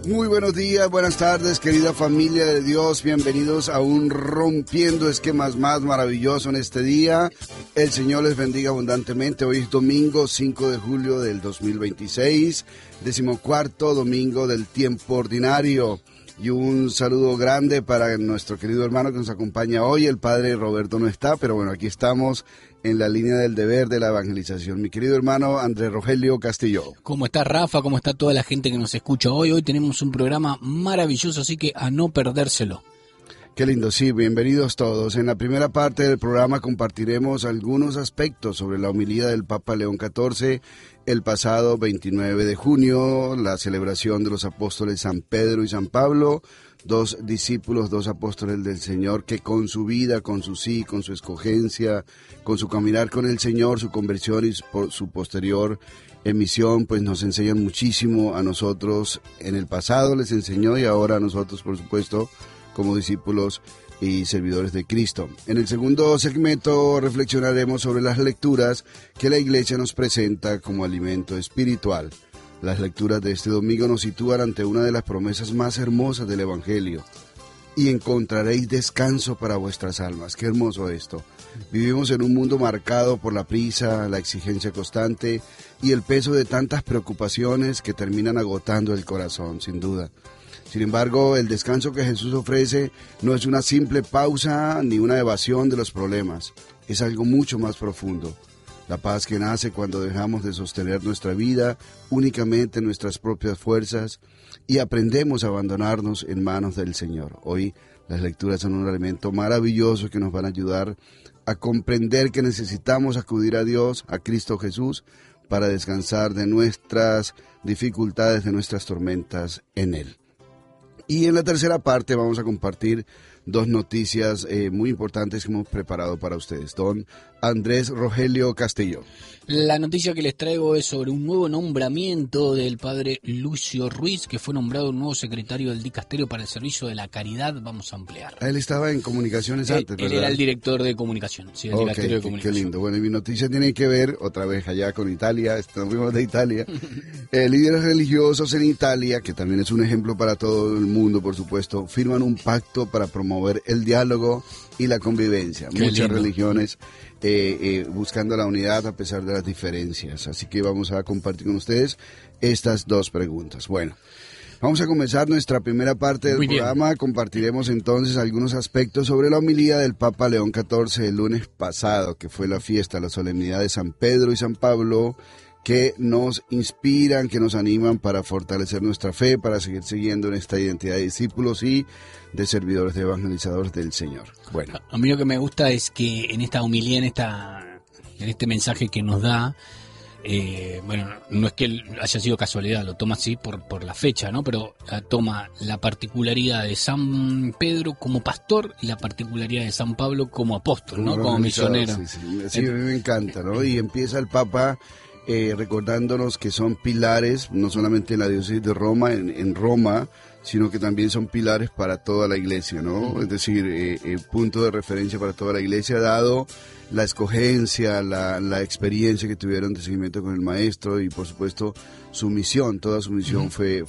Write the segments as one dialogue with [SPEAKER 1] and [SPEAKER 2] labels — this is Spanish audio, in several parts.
[SPEAKER 1] Muy buenos días, buenas tardes, querida familia de Dios. Bienvenidos a un Rompiendo Esquemas más maravilloso en este día. El Señor les bendiga abundantemente. Hoy es domingo 5 de julio del 2026, 14º domingo del tiempo ordinario. Y un saludo grande para nuestro querido hermano que nos acompaña hoy. El padre Roberto no está, pero bueno, aquí estamos en la línea del deber de la evangelización. Mi querido hermano Andrés Rogelio Castillo.
[SPEAKER 2] ¿Cómo está Rafa? ¿Cómo está toda la gente que nos escucha hoy? Hoy tenemos un programa maravilloso, así que a no perdérselo.
[SPEAKER 1] Qué lindo, sí, bienvenidos todos. En la primera parte del programa compartiremos algunos aspectos sobre la homilía del Papa León XIV el pasado 29 de junio, la celebración de los apóstoles San Pedro y San Pablo, dos discípulos, dos apóstoles del Señor que con su vida, con su sí, con su escogencia, con su caminar con el Señor, su conversión y su posterior emisión, pues nos enseñan muchísimo a nosotros. En el pasado les enseñó y ahora a nosotros, por supuesto, como discípulos y servidores de Cristo. En el segundo segmento reflexionaremos sobre las lecturas que la Iglesia nos presenta como alimento espiritual. Las lecturas de este domingo nos sitúan ante una de las promesas más hermosas del Evangelio. Y encontraréis descanso para vuestras almas. Qué hermoso esto. Vivimos en un mundo marcado por la prisa, la exigencia constante y el peso de tantas preocupaciones que terminan agotando el corazón, sin duda. Sin embargo, el descanso que Jesús ofrece no es una simple pausa ni una evasión de los problemas. Es algo mucho más profundo. La paz que nace cuando dejamos de sostener nuestra vida únicamente en nuestras propias fuerzas y aprendemos a abandonarnos en manos del Señor. Hoy las lecturas son un elemento maravilloso que nos van a ayudar a comprender que necesitamos acudir a Dios, a Cristo Jesús, para descansar de nuestras dificultades, de nuestras tormentas en Él. Y en la tercera parte vamos a compartir dos noticias muy importantes que hemos preparado para ustedes. Don Andrés Rogelio Castillo.
[SPEAKER 2] La noticia que les traigo es sobre un nuevo nombramiento del padre Lucio Ruiz, que fue nombrado nuevo secretario del Dicasterio para el Servicio de la Caridad. Vamos a ampliar.
[SPEAKER 1] Él estaba en comunicaciones antes, ¿verdad?
[SPEAKER 2] Él era el director de comunicación, sí, el Dicasterio de Comunicación.
[SPEAKER 1] Qué lindo. Bueno, y mi noticia tiene que ver, otra vez allá con Italia, nos fuimos de Italia. Líderes religiosos en Italia, que también es un ejemplo para todo el mundo, por supuesto, firman un pacto para promover el diálogo y la convivencia. Muchas religiones buscando la unidad a pesar de las diferencias. Así que vamos a compartir con ustedes estas dos preguntas. Bueno, vamos a comenzar nuestra primera parte del programa. Compartiremos entonces algunos aspectos sobre la homilía del Papa León XIV el lunes pasado, que fue la fiesta, la solemnidad de San Pedro y San Pablo, que nos inspiran, que nos animan para fortalecer nuestra fe, para seguir siguiendo en esta identidad de discípulos y de servidores, de evangelizadores del Señor. Bueno,
[SPEAKER 2] a mí lo que me gusta es que en esta homilía, en este mensaje que nos da, bueno, no es que haya sido casualidad, lo toma así por la fecha, ¿no? Pero toma la particularidad de San Pedro como pastor y la particularidad de San Pablo como apóstol, ¿no? Como misionero.
[SPEAKER 1] Sí, a mí me encanta, ¿no? Y empieza el Papa recordándonos que son pilares, no solamente en la diócesis de Roma, en Roma, sino que también son pilares para toda la iglesia, ¿no? Es decir, punto de referencia para toda la iglesia, dado la escogencia, la experiencia que tuvieron de seguimiento con el maestro y, por supuesto, su misión. Toda su misión fue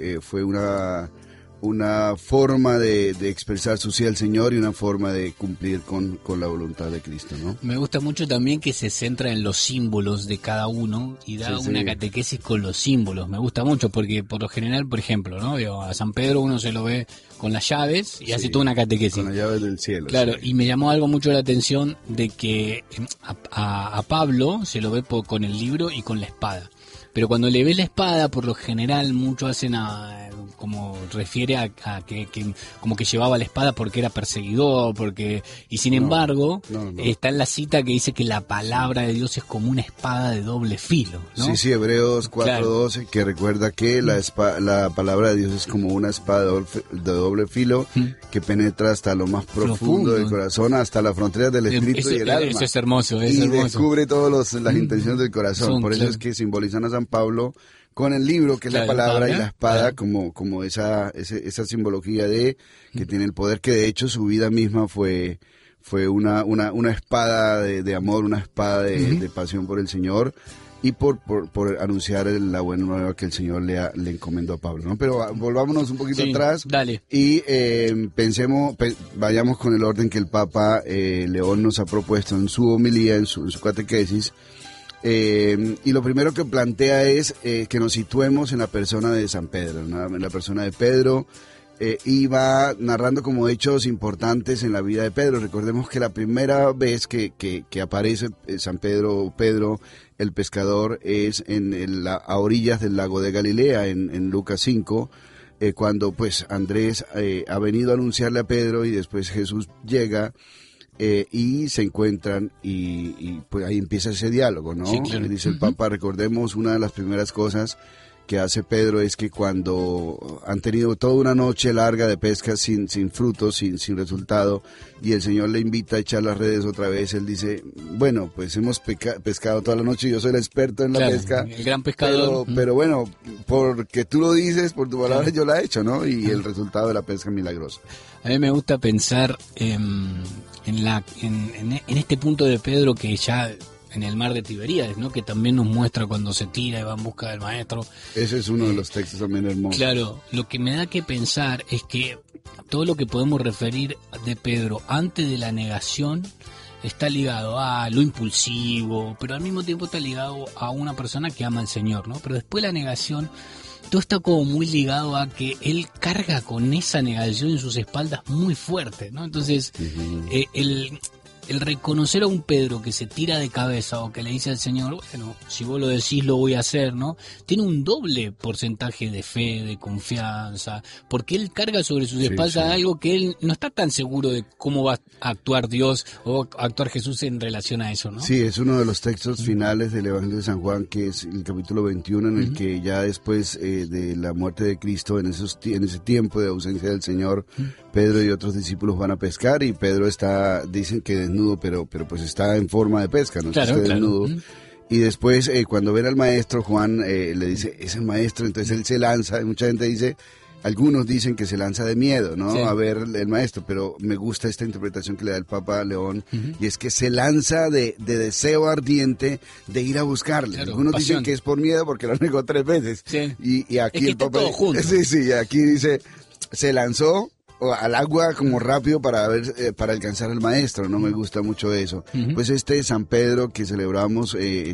[SPEAKER 1] una forma de expresar su sí al Señor y una forma de cumplir con la voluntad de Cristo, ¿no?
[SPEAKER 2] Me gusta mucho también que se centra en los símbolos de cada uno y da una catequesis con los símbolos. Me gusta mucho porque por lo general, por ejemplo, ¿no? A San Pedro uno se lo ve con las llaves y hace toda una catequesis.
[SPEAKER 1] Con las llaves del cielo.
[SPEAKER 2] Claro, y me llamó algo mucho la atención de que a Pablo se lo ve con el libro y con la espada. Pero cuando le ve la espada, por lo general, muchos hacen como refiere a que como que llevaba la espada porque era perseguidor, y sin embargo, está en la cita que dice que la palabra de Dios es como una espada de doble filo, ¿no?
[SPEAKER 1] Sí, Hebreos 4:12, que recuerda que la palabra de Dios es como una espada de doble filo que penetra hasta lo más profundo del corazón, hasta las fronteras del espíritu y el alma.
[SPEAKER 2] Eso es hermoso,
[SPEAKER 1] y descubre todas las intenciones del corazón. Por eso es que simbolizan a San Pablo con el libro, que es la palabra, y la espada, como esa simbología de que tiene el poder, que de hecho su vida misma fue una espada de amor, una espada de pasión por el Señor, y por anunciar la buena nueva que el Señor le encomendó a Pablo, ¿no? Pero volvámonos un poquito atrás.
[SPEAKER 2] Dale.
[SPEAKER 1] Y vayamos con el orden que el Papa León nos ha propuesto en su homilía, en su catequesis. Y lo primero que plantea es que nos situemos en la persona de San Pedro, ¿no? En la persona de Pedro, y va narrando como hechos importantes en la vida de Pedro. Recordemos que la primera vez que aparece San Pedro, Pedro el pescador, es a orillas del lago de Galilea, en Lucas 5, cuando pues Andrés ha venido a anunciarle a Pedro, y después Jesús llega y se encuentran, y pues ahí empieza ese diálogo, ¿no?
[SPEAKER 2] Sí, claro.
[SPEAKER 1] Dice el Papa, recordemos, una de las primeras cosas que hace Pedro es que cuando han tenido toda una noche larga de pesca sin frutos, sin resultado, y el Señor le invita a echar las redes otra vez, él dice, bueno, pues hemos pescado toda la noche, yo soy el experto en la pesca,
[SPEAKER 2] el gran pescador,
[SPEAKER 1] pero bueno, porque tú lo dices, por tu palabra, yo la he hecho, ¿no? Y el resultado de la pesca es milagroso.
[SPEAKER 2] A mí me gusta pensar en este punto de Pedro, que ya en el mar de Tiberíades, ¿no? Que también nos muestra cuando se tira y va en busca del maestro.
[SPEAKER 1] Ese es uno de los textos también hermosos.
[SPEAKER 2] Claro, lo que me da que pensar es que todo lo que podemos referir de Pedro antes de la negación está ligado a lo impulsivo, pero al mismo tiempo está ligado a una persona que ama al Señor, ¿no? Pero después de la negación, todo está como muy ligado a que él carga con esa negación en sus espaldas muy fuerte, ¿no? Entonces, el reconocer a un Pedro que se tira de cabeza o que le dice al Señor, bueno, si vos lo decís lo voy a hacer, ¿no? Tiene un doble porcentaje de fe, de confianza, porque él carga sobre sus espaldas algo que él no está tan seguro de cómo va a actuar Dios o actuar Jesús en relación a eso, ¿no?
[SPEAKER 1] Sí, es uno de los textos finales del Evangelio de San Juan, que es el capítulo 21, en el que ya después de la muerte de Cristo, en ese tiempo de ausencia del Señor, Pedro y otros discípulos van a pescar, y Pedro dicen que desnudo, pero pues está en forma de pesca, no está desnudo. Y después, cuando ven al maestro, Juan le dice, es el maestro, entonces él se lanza, y mucha gente dice, algunos dicen que se lanza de miedo, ¿no? A ver el maestro, pero me gusta esta interpretación que le da el Papa León, y es que se lanza de deseo ardiente de ir a buscarle.
[SPEAKER 2] Claro,
[SPEAKER 1] algunos
[SPEAKER 2] pasión.
[SPEAKER 1] Dicen que es por miedo porque lo negó 3 veces.
[SPEAKER 2] Sí.
[SPEAKER 1] Y aquí
[SPEAKER 2] es que
[SPEAKER 1] el Papa...
[SPEAKER 2] todo junto.
[SPEAKER 1] Sí, aquí dice, se lanzó al agua como rápido para alcanzar al maestro, no me gusta mucho eso. Pues este San Pedro que celebramos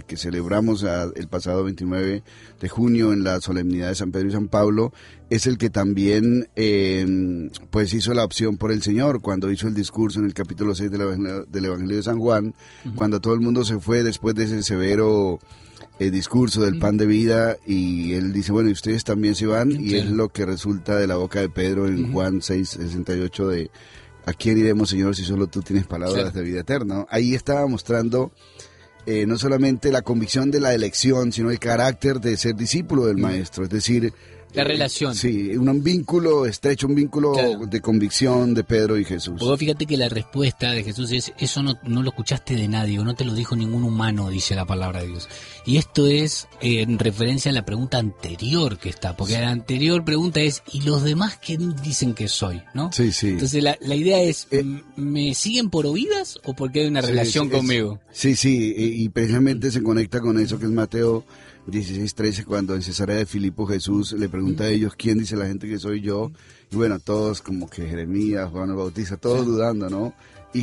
[SPEAKER 1] el pasado 29 de junio en la solemnidad de San Pedro y San Pablo, es el que también pues hizo la opción por el Señor cuando hizo el discurso en el capítulo 6 del Evangelio de San Juan, cuando todo el mundo se fue después de ese severo discurso del pan de vida, y él dice, bueno, y ustedes también se van, y es lo que resulta de la boca de Pedro en Juan 6:68 de ¿a quién iremos, Señor, si solo tú tienes palabras de vida eterna? Ahí estaba mostrando no solamente la convicción de la elección, sino el carácter de ser discípulo del maestro, es decir,
[SPEAKER 2] la relación.
[SPEAKER 1] Sí, un vínculo estrecho, un vínculo de convicción de Pedro y Jesús.
[SPEAKER 2] Vos fíjate que la respuesta de Jesús es, eso no lo escuchaste de nadie, o no te lo dijo ningún humano, dice la palabra de Dios. Y esto es en referencia a la pregunta anterior que está, porque la anterior pregunta es, ¿y los demás quién dicen que soy? ¿No?
[SPEAKER 1] Sí, sí.
[SPEAKER 2] Entonces la idea es, ¿me siguen por oídas o porque hay una relación conmigo?
[SPEAKER 1] Sí, y precisamente se conecta con eso que es Mateo 16:13, cuando en Cesarea de Filipo Jesús le pregunta a ellos, ¿quién dice la gente que soy yo? Y bueno, todos como que Jeremías, Juan el Bautista, todos dudando, ¿no? Y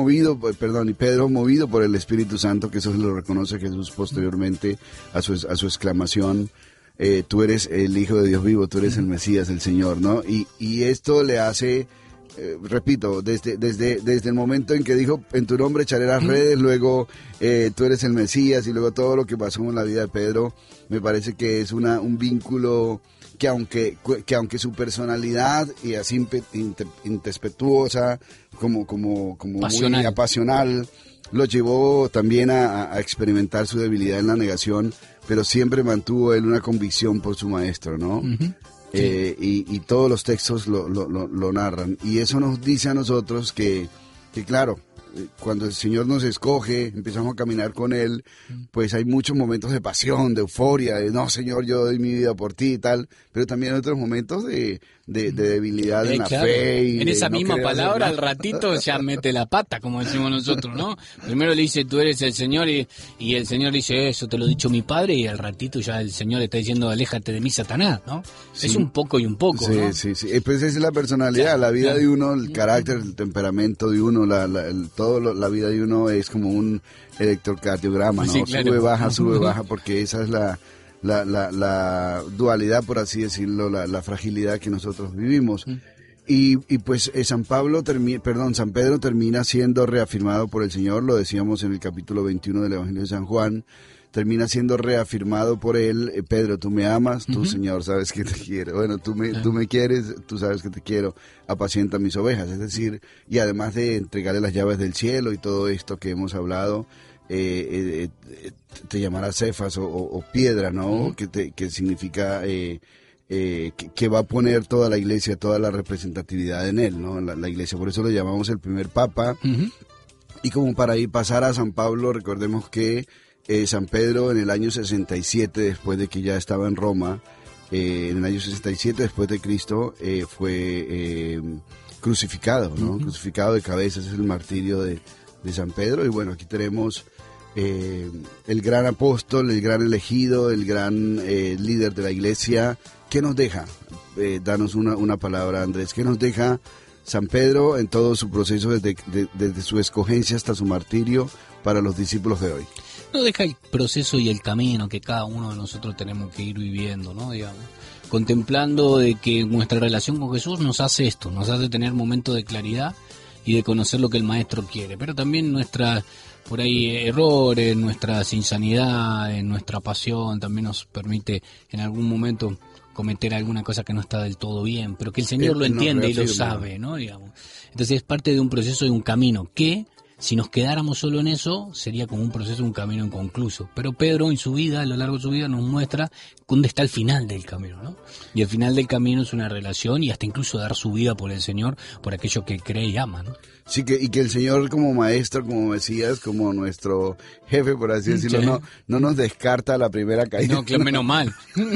[SPEAKER 1] Pedro movido por el Espíritu Santo, que eso lo reconoce Jesús posteriormente a su exclamación, tú eres el Hijo de Dios vivo, tú eres el Mesías, el Señor, ¿no? Y esto le hace... repito, desde el momento en que dijo, en tu nombre echaré las redes, luego tú eres el Mesías, y luego todo lo que pasó en la vida de Pedro, me parece que es un vínculo que aunque su personalidad y así introspectuosa, como muy apasional, lo llevó también a experimentar su debilidad en la negación, pero siempre mantuvo él una convicción por su maestro, ¿no? Y todos los textos lo narran, y eso nos dice a nosotros que claro, cuando el Señor nos escoge, empezamos a caminar con Él, pues hay muchos momentos de pasión, de euforia, de no, Señor, yo doy mi vida por ti y tal, pero también hay otros momentos de debilidad en la fe. Y
[SPEAKER 2] en esa
[SPEAKER 1] no
[SPEAKER 2] misma palabra,
[SPEAKER 1] hacer
[SPEAKER 2] al ratito ya mete la pata, como decimos nosotros, ¿no? Primero le dice, tú eres el Señor, y el Señor dice, eso te lo ha dicho mi Padre, y al ratito ya el Señor le está diciendo, aléjate de mí, Satanás, ¿no? Sí. Es un poco y un poco,
[SPEAKER 1] sí,
[SPEAKER 2] ¿no?
[SPEAKER 1] Sí. Pues esa es la personalidad, la vida de uno, el carácter, el temperamento de uno, la vida de uno es como un electrocardiograma, ¿no? Sí, claro. Sube, baja, porque esa es la dualidad, por así decirlo, la fragilidad que nosotros vivimos. Y pues San Pedro termina siendo reafirmado por el Señor, lo decíamos en el capítulo 21 del Evangelio de San Juan, termina siendo reafirmado por él. Pedro, tú me amas, tú, Señor, sabes que te quiero. Bueno, tú me quieres, tú sabes que te quiero, apacienta mis ovejas. Es decir, y además de entregarle las llaves del cielo y todo esto que hemos hablado, te llamará Cefas o piedra, ¿no? Que significa que va a poner toda la iglesia, toda la representatividad en él, ¿no? La iglesia, por eso lo llamamos el primer papa. Y como para ir pasar a San Pablo, recordemos que San Pedro en el año 67, después de que ya estaba en Roma, en el año 67 después de Cristo, fue crucificado, ¿no? Crucificado de cabeza, ese es el martirio de San Pedro. Y bueno, aquí tenemos el gran apóstol, el gran elegido, el gran líder de la iglesia. ¿Qué nos deja? Danos una palabra, Andrés. ¿Qué nos deja San Pedro en todo su proceso desde su escogencia hasta su martirio para los discípulos de hoy?
[SPEAKER 2] Nos deja el proceso y el camino que cada uno de nosotros tenemos que ir viviendo, ¿no? Digamos, contemplando de que nuestra relación con Jesús nos hace esto, nos hace tener momentos de claridad y de conocer lo que el Maestro quiere, pero también nuestras, por ahí, errores, nuestras insanidades, nuestra pasión también nos permite en algún momento cometer alguna cosa que no está del todo bien, pero que el Señor lo entiende y lo sabe, ¿no? Digamos. Entonces es parte de un proceso, de un camino que, si nos quedáramos solo en eso, sería como un proceso, un camino inconcluso. Pero Pedro en su vida, a lo largo de su vida, nos muestra dónde está el final del camino, ¿no? Y el final del camino es una relación y hasta incluso dar su vida por el Señor, por aquello que cree y ama, ¿no?
[SPEAKER 1] Sí, y que el Señor como maestro, como Mesías, como nuestro jefe, por así decirlo, sí, no nos descarta a la primera caída.
[SPEAKER 2] No, que menos mal.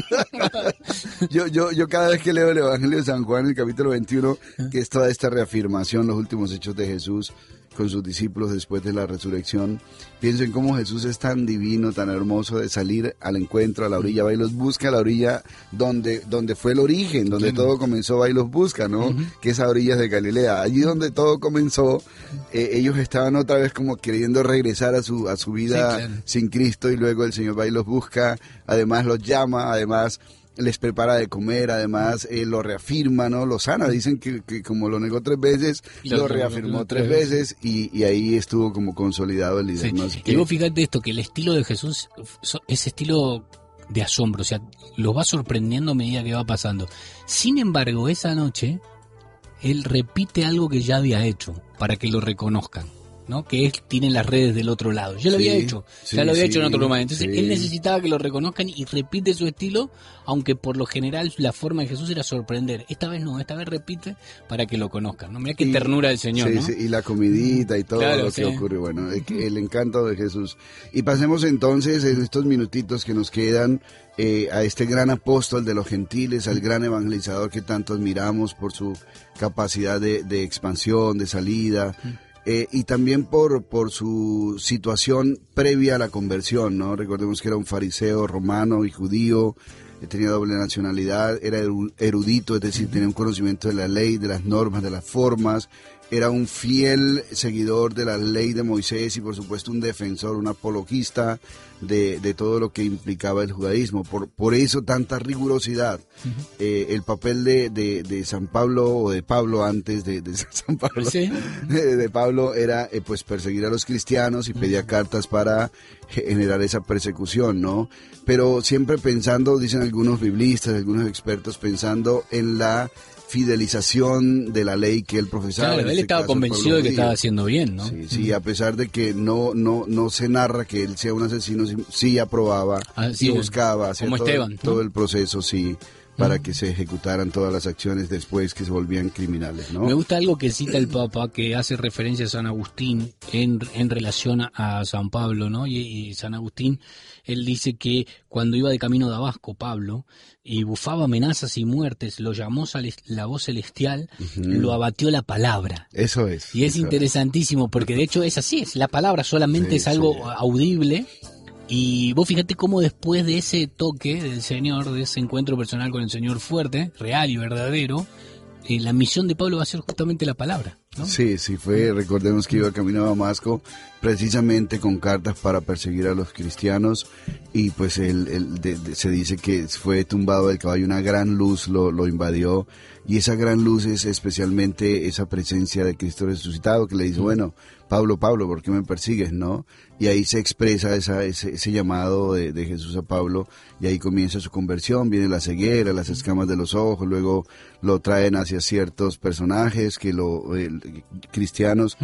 [SPEAKER 1] Yo cada vez que leo el Evangelio de San Juan, el capítulo 21, que es toda esta reafirmación, los últimos hechos de Jesús con sus discípulos después de la resurrección, pienso en cómo Jesús es tan divino, tan hermoso de salir al encuentro, a la orilla, va y los busca, a la orilla donde fue el origen, donde todo comenzó, va y los busca, ¿no? Que es a orillas de Galilea, allí donde todo comenzó. Ellos estaban otra vez como queriendo regresar a su vida sin Cristo, y luego el Señor va y los busca, además los llama, además les prepara de comer, además lo reafirma, ¿no? Lo sana, dicen que como lo negó 3 veces, lo reafirmó 3 veces y ahí estuvo como consolidado el líder, ¿no?
[SPEAKER 2] Y vos fíjate esto, que el estilo de Jesús es estilo de asombro, o sea, los va sorprendiendo a medida que va pasando. Sin embargo, esa noche, él repite algo que ya había hecho, para que lo reconozcan, ¿no? Que es, tienen las redes del otro lado. Ya lo había hecho, ya lo había hecho en otro lugar. Entonces él necesitaba que lo reconozcan y repite su estilo, aunque por lo general la forma de Jesús era sorprender. Esta vez no, esta vez repite para que lo conozcan, ¿no? Mirá qué ternura del Señor, ¿no?
[SPEAKER 1] Y la comidita y todo lo que ocurre. Bueno, el encanto de Jesús. Y pasemos entonces en estos minutitos que nos quedan a este gran apóstol de los gentiles, al gran evangelizador que tanto admiramos por su capacidad de expansión, de salida. Y también por su situación previa a la conversión, ¿no? Recordemos que era un fariseo romano y judío, tenía doble nacionalidad, era erudito, es decir, tenía un conocimiento de la ley, de las normas, de las formas, era un fiel seguidor de la ley de Moisés y por supuesto un defensor, un apologista de todo lo que implicaba el judaísmo. Por eso tanta rigurosidad. El papel de San Pablo, o de Pablo antes de San Pablo, de Pablo era pues perseguir a los cristianos y pedía cartas para generar esa persecución, ¿no? Pero siempre pensando, dicen algunos biblistas, algunos expertos, pensando en la fidelización de la ley que él profesaba.
[SPEAKER 2] Claro, él estaba convencido de que estaba haciendo bien, ¿no?
[SPEAKER 1] Sí, a pesar de que no se narra que él sea un asesino, sí aprobaba, sí buscaba, hacía todo el proceso, sí, para que se ejecutaran todas las acciones después que se volvían criminales, ¿no?
[SPEAKER 2] Me gusta algo que cita el Papa, que hace referencia a San Agustín en relación a San Pablo, ¿no? Y San Agustín, él dice que cuando iba de camino a Damasco, Pablo, y bufaba amenazas y muertes, lo llamó la voz celestial, lo abatió la palabra.
[SPEAKER 1] Eso es.
[SPEAKER 2] Y es interesantísimo, porque de hecho es así, es la palabra solamente es algo audible. Y vos fíjate cómo después de ese toque del Señor, de ese encuentro personal con el Señor fuerte, real y verdadero, la misión de Pablo va a ser justamente la palabra, ¿no?
[SPEAKER 1] Sí, recordemos que iba camino a Damasco precisamente con cartas para perseguir a los cristianos, y pues se dice que fue tumbado del caballo, una gran luz lo invadió, y esa gran luz es especialmente esa presencia de Cristo resucitado, que le dice, bueno, Pablo, ¿por qué me persigues, no? Y ahí se expresa ese llamado de Jesús a Pablo, y ahí comienza su conversión, viene la ceguera, las escamas de los ojos, luego lo traen hacia ciertos personajes cristianos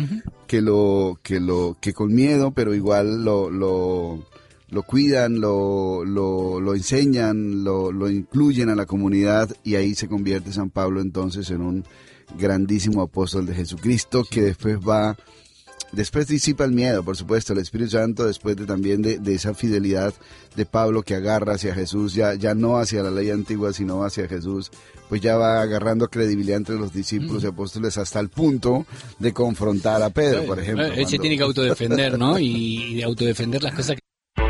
[SPEAKER 1] que con miedo, pero igual lo cuidan, lo enseñan, lo incluyen a la comunidad, y ahí se convierte San Pablo entonces en un grandísimo apóstol de Jesucristo, que después disipa el miedo, por supuesto, el Espíritu Santo, después también de esa fidelidad de Pablo que agarra hacia Jesús, ya no hacia la ley antigua, sino hacia Jesús, pues ya va agarrando credibilidad entre los discípulos y apóstoles hasta el punto de confrontar a Pedro, por ejemplo.
[SPEAKER 2] Él se tiene que autodefender, ¿no? Y de autodefender las cosas que...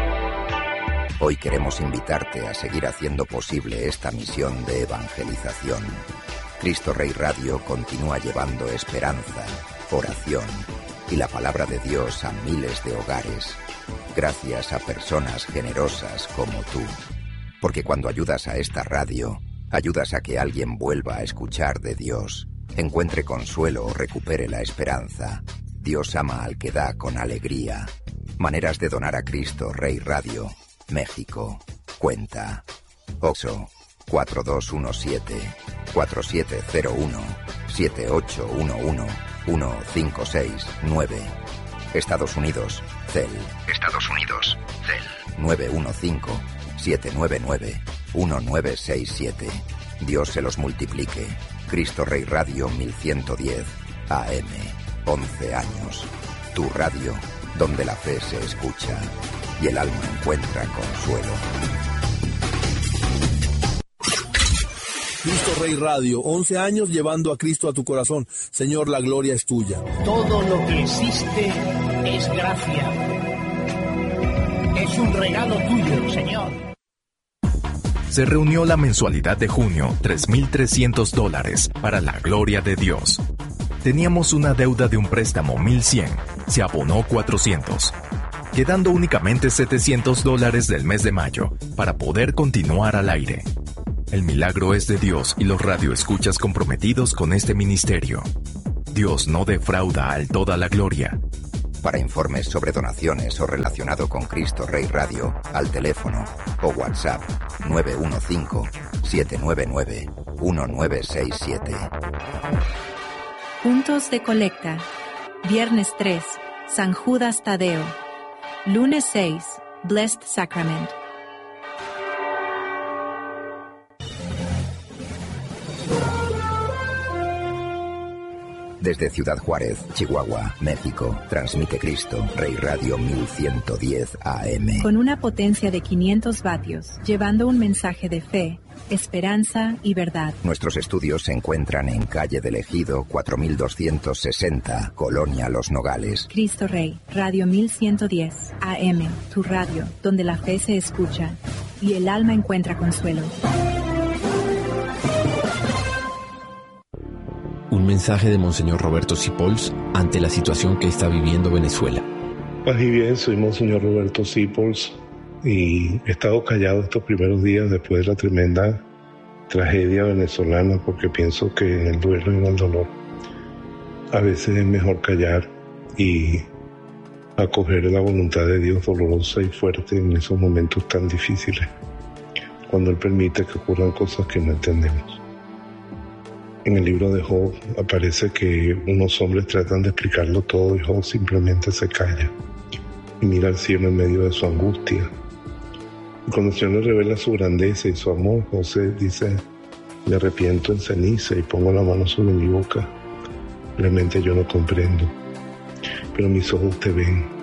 [SPEAKER 3] Hoy queremos invitarte a seguir haciendo posible esta misión de evangelización. Cristo Rey Radio continúa llevando esperanza, oración y la palabra de Dios a miles de hogares, gracias a personas generosas como tú. Porque cuando ayudas a esta radio, ayudas a que alguien vuelva a escuchar de Dios, encuentre consuelo o recupere la esperanza. Dios ama al que da con alegría. Maneras de donar a Cristo Rey Radio, México. Cuenta OXXO 4217-4701-7811-1569. Estados Unidos, CEL 915-799-1967. Dios se los multiplique. Cristo Rey Radio 1110 AM. 11 años. Tu radio, donde la fe se escucha y el alma encuentra consuelo.
[SPEAKER 4] Cristo Rey Radio, 11 años llevando a Cristo a tu corazón. Señor, la gloria es tuya.
[SPEAKER 5] Todo lo que existe es gracia. Es un regalo tuyo, Señor.
[SPEAKER 6] Se reunió la mensualidad de junio, $3,300 para la gloria de Dios. Teníamos una deuda de un préstamo, $1,100. Se abonó $400. Quedando únicamente $700 del mes de mayo para poder continuar al aire. El milagro es de Dios y los radioescuchas comprometidos con este ministerio. Dios no defrauda al toda la gloria.
[SPEAKER 3] Para informes sobre donaciones o relacionado con Cristo Rey Radio, al teléfono o WhatsApp 915-799-1967.
[SPEAKER 7] Puntos de colecta. Viernes 3, San Judas Tadeo. Lunes 6, Blessed Sacrament.
[SPEAKER 3] Desde Ciudad Juárez, Chihuahua, México, transmite Cristo Rey Radio 1110 AM.
[SPEAKER 7] Con una potencia de 500 vatios, llevando un mensaje de fe, esperanza y verdad.
[SPEAKER 3] Nuestros estudios se encuentran en Calle del Ejido, 4260, Colonia Los Nogales.
[SPEAKER 7] Cristo Rey, Radio 1110 AM, tu radio, donde la fe se escucha y el alma encuentra consuelo.
[SPEAKER 8] Un mensaje de Monseñor Roberto Sipols ante la situación que está viviendo Venezuela.
[SPEAKER 9] Paz y bien, soy Monseñor Roberto Sipols y he estado callado estos primeros días después de la tremenda tragedia venezolana, porque pienso que en el duelo y en el dolor a veces es mejor callar y acoger la voluntad de Dios dolorosa y fuerte en esos momentos tan difíciles, cuando Él permite que ocurran cosas que no entendemos. En el libro de Job aparece que unos hombres tratan de explicarlo todo y Job simplemente se calla y mira al cielo en medio de su angustia Cuando el Señor le revela su grandeza y su amor, José dice: me arrepiento en ceniza y pongo la mano sobre mi boca. Realmente yo no comprendo, pero mis ojos te ven.